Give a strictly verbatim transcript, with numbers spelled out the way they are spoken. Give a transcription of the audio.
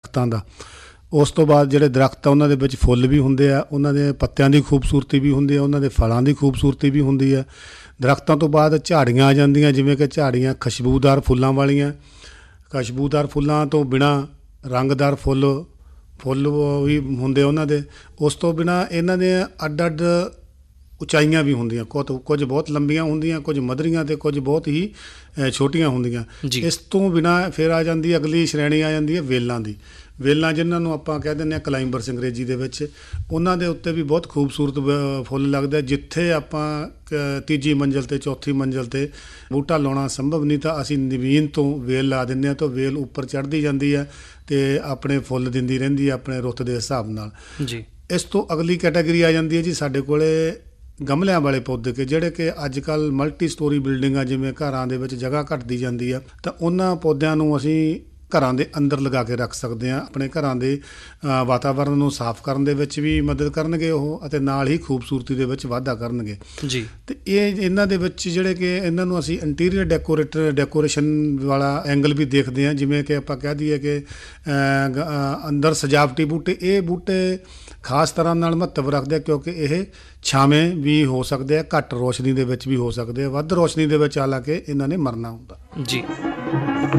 ਦਰਖਤਾਂ ਦਾ। ਉਸ ਤੋਂ ਬਾਅਦ ਜਿਹੜੇ ਦਰਖਤ ਆ ਉਹਨਾਂ ਦੇ ਵਿੱਚ ਫੁੱਲ ਵੀ ਹੁੰਦੇ ਆ, ਉਹਨਾਂ ਦੇ ਪੱਤਿਆਂ ਦੀ ਖੂਬਸੂਰਤੀ ਵੀ ਹੁੰਦੀ ਆ, ਉਹਨਾਂ ਦੇ ਫਲਾਂ ਦੀ ਖੂਬਸੂਰਤੀ ਵੀ ਹੁੰਦੀ ਹੈ। ਦਰਖਤਾਂ ਤੋਂ ਬਾਅਦ ਝਾੜੀਆਂ ਆ ਜਾਂਦੀਆਂ, ਜਿਵੇਂ ਕਿ ਝਾੜੀਆਂ ਖੁਸ਼ਬੂਦਾਰ ਫੁੱਲਾਂ ਵਾਲੀਆਂ। ਖੁਸ਼ਬੂਦਾਰ ਫੁੱਲਾਂ ਤੋਂ ਬਿਨਾਂ ਰੰਗਦਾਰ ਫੁੱਲ ਫੁੱਲ ਵੀ ਹੁੰਦੇ ਉਹਨਾਂ ਦੇ। ਉਸ ਤੋਂ ਬਿਨਾਂ ਇਹਨਾਂ ਦੇ ਅੱਡ ਅੱਡ ਉਚਾਈਆਂ ਵੀ ਹੁੰਦੀਆਂ, ਕੁਝ ਕੁਝ ਬਹੁਤ ਲੰਬੀਆਂ ਹੁੰਦੀਆਂ, ਕੁਝ ਮਧਰੀਆਂ ਅਤੇ ਕੁਝ ਬਹੁਤ ਹੀ ਛੋਟੀਆਂ ਹੁੰਦੀਆਂ। ਇਸ ਤੋਂ ਬਿਨਾਂ ਫਿਰ ਆ ਜਾਂਦੀ ਅਗਲੀ ਸ਼੍ਰੇਣੀ ਆ ਜਾਂਦੀ ਹੈ ਵੇਲਾਂ ਦੀ। ਵੇਲਾਂ ਜਿਹਨਾਂ ਨੂੰ ਆਪਾਂ ਕਹਿ ਦਿੰਦੇ ਹਾਂ ਕਲਾਈਂਬਰਸ ਅੰਗਰੇਜ਼ੀ ਦੇ ਵਿੱਚ, ਉਹਨਾਂ ਦੇ ਉੱਤੇ ਵੀ ਬਹੁਤ ਖੂਬਸੂਰਤ ਫੁੱਲ ਲੱਗਦੇ। ਜਿੱਥੇ ਆਪਾਂ ਤੀਜੀ ਮੰਜ਼ਿਲ 'ਤੇ ਚੌਥੀ ਮੰਜ਼ਿਲ 'ਤੇ ਬੂਟਾ ਲਾਉਣਾ ਸੰਭਵ ਨਹੀਂ, ਤਾਂ ਅਸੀਂ ਜ਼ਮੀਨ ਤੋਂ ਵੇਲ ਲਾ ਦਿੰਦੇ ਹਾਂ, ਤਾਂ ਵੇਲ ਉੱਪਰ ਚੜ੍ਹਦੀ ਜਾਂਦੀ ਹੈ ਅਤੇ ਆਪਣੇ ਫੁੱਲ ਦਿੰਦੀ ਰਹਿੰਦੀ ਹੈ ਆਪਣੇ ਰੁੱਤ ਦੇ ਹਿਸਾਬ ਨਾਲ ਜੀ। ਇਸ ਤੋਂ ਅਗਲੀ ਕੈਟਾਗਰੀ ਆ ਜਾਂਦੀ ਹੈ ਜੀ ਸਾਡੇ ਕੋਲ ਗਮਲਿਆਂ ਵਾਲੇ ਪੌਦੇ, ਕਿ ਜਿਹੜੇ ਕਿ ਅੱਜ ਕੱਲ੍ਹ ਮਲਟੀ ਸਟੋਰੀ ਬਿਲਡਿੰਗਾਂ, ਜਿਵੇਂ ਘਰਾਂ ਦੇ ਵਿੱਚ ਜਗ੍ਹਾ ਘੱਟਦੀ ਜਾਂਦੀ ਆ, ਤਾਂ ਉਹਨਾਂ ਪੌਦਿਆਂ ਨੂੰ ਅਸੀਂ ਘਰਾਂ ਦੇ ਅੰਦਰ ਲਗਾ ਕੇ ਰੱਖ ਸਕਦੇ ਹਾਂ। ਆਪਣੇ ਘਰਾਂ ਦੇ ਵਾਤਾਵਰਨ ਨੂੰ ਸਾਫ਼ ਕਰਨ ਦੇ ਵਿੱਚ ਵੀ ਮਦਦ ਕਰਨਗੇ ਉਹ, ਅਤੇ ਨਾਲ ਹੀ ਖੂਬਸੂਰਤੀ ਦੇ ਵਿੱਚ ਵਾਧਾ ਕਰਨਗੇ ਜੀ। ਅਤੇ ਇਹ ਇਹਨਾਂ ਦੇ ਵਿੱਚ ਜਿਹੜੇ ਕਿ ਇਹਨਾਂ ਨੂੰ ਅਸੀਂ ਇੰਟੀਰੀਅਰ ਡੈਕੋਰੇਟਰ ਡੈਕੋਰੇਸ਼ਨ ਵਾਲਾ ਐਂਗਲ ਵੀ ਦੇਖਦੇ ਹਾਂ। ਜਿਵੇਂ ਕਿ ਆਪਾਂ ਕਹਿ ਦਈਏ ਕਿ ਅੰਦਰ ਸਜਾਵਟੀ ਬੂਟੇ, ਇਹ ਬੂਟੇ ਖਾਸ ਤਰ੍ਹਾਂ ਨਾਲ ਮਹੱਤਵ ਰੱਖਦੇ ਆ, ਕਿਉਂਕਿ ਇਹ ਛਾਵੇਂ ਵੀ ਹੋ ਸਕਦੇ ਆ, ਘੱਟ ਰੋਸ਼ਨੀ ਦੇ ਵਿੱਚ ਵੀ ਹੋ ਸਕਦੇ ਆ, ਵੱਧ ਰੋਸ਼ਨੀ ਦੇ ਵਿੱਚ ਹਾਲਾਂਕਿ ਇਹਨਾਂ ਨੇ ਮਰਨਾ ਹੁੰਦਾ ਜੀ।